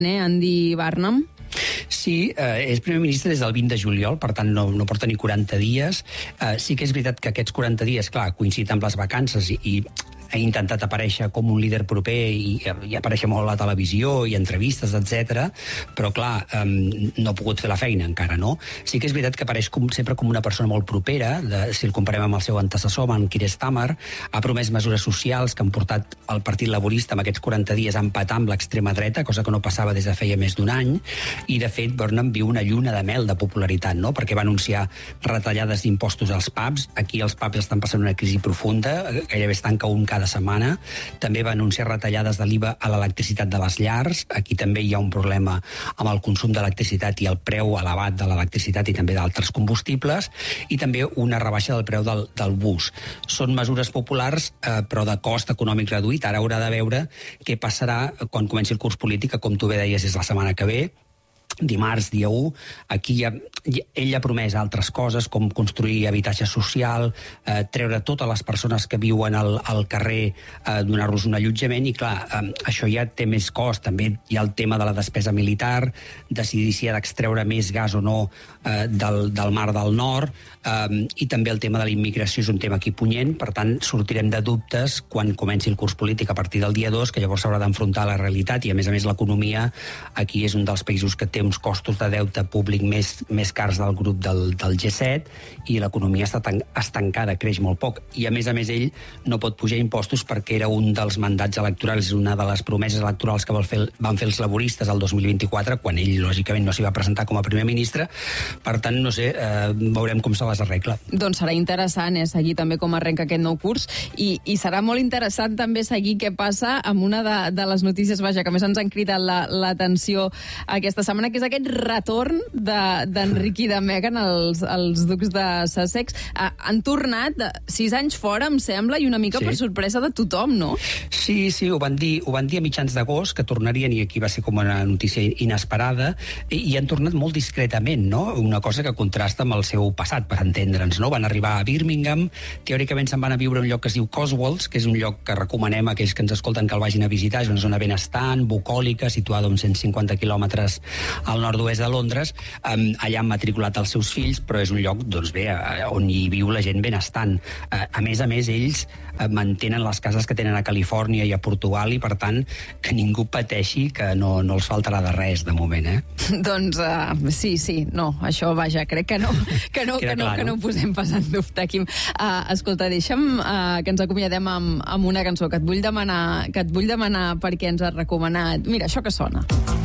Andy Burnham? Sí, és primer ministre des del 20 de juliol, per tant no porta ni 40 dies. Sí que és veritat que aquests 40 dies, clar, coincidint amb les vacances i ha intentat aparèixer com un líder proper i aparèixer molt a la televisió i entrevistes, etc. Però, clar, no ha pogut fer la feina encara, no? Sí que és veritat que apareix sempre com una persona molt propera, si el comparem amb el seu antecessor, amb en Keir Starmer. Ha promès mesures socials que han portat el Partit Laborista amb aquests 40 dies a empatar amb l'extrema dreta, cosa que no passava des de feia més d'un any, i, de fet, Burnham viu una lluna de mel de popularitat, no? Perquè va anunciar retallades d'impostos als pubs. Aquí els pubs estan passant una crisi profunda, gairebé es tanca un cada setmana. També va anunciar retallades de l'IVA a l'electricitat de les llars. Aquí també hi ha un problema amb el consum d'electricitat i el preu elevat de l'electricitat i també d'altres combustibles, i també una rebaixa del preu del bus. Són mesures populars, però de cost econòmic reduït. Ara haurà de veure què passarà quan comenci el curs polític, que, com tu bé deies, és la setmana que ve, dimarts, dia 1. Aquí ell ha promès altres coses, com construir habitatge social, treure totes les persones que viuen al carrer, donar-los un allotjament, i clar, això ja té més cost. També hi ha el tema de la despesa militar, decidir si ha d'extreure més gas o no del Mar del Nord, i també el tema de la immigració és un tema aquí punyent. Per tant, sortirem de dubtes quan comenci el curs polític a partir del dia 2, que llavors s'haurà d'enfrontar a la realitat, i a més l'economia aquí és un dels països que té uns costos de deute públic més cars del grup del G7, i l'economia està estancada, creix molt poc. I a més ell no pot pujar impostos perquè era un dels mandats electorals, una de les promeses electorals que van fer els laboristes el 2024, quan ell, lògicament, no s'hi va presentar com a primer ministre. Per tant, no sé, veurem com se les arregla. Doncs serà interessant seguir també com arrenca aquest nou curs, i serà molt interessant també seguir què passa amb una de les notícies, vaja, que més ens han cridat l'atenció aquesta setmana, que és aquest retorn d'Enric i de Meghan, els ducs de Sussex. Han tornat 6 anys fora, em sembla, i una mica per sorpresa de tothom, no? Sí, ho van dir a mitjans d'agost, que tornarien, i aquí va ser com una notícia inesperada, i han tornat molt discretament, no? Una cosa que contrasta amb el seu passat, per entendre'ns, no? Van arribar a Birmingham, teòricament se'n van a viure a un lloc que es diu Cotswolds, que és un lloc que recomanem a aquells que ens escolten que el vagin a visitar. És una zona benestant, bucòlica, situada a uns 150 quilòmetres al nord-oest de Londres. Allà han matriculat els seus fills, però és un lloc, doncs bé, on hi viu la gent benestant. A més, ells mantenen les cases que tenen a Califòrnia i a Portugal, i per tant que ningú pateixi, que no els faltarà de res de moment, Doncs sí, no, això, vaja, crec que no ho posem pas en dubte, Quim. Escolta, deixa'm que ens acomiadem amb una cançó que et vull demanar perquè ens has recomanat. Mira, això que sona.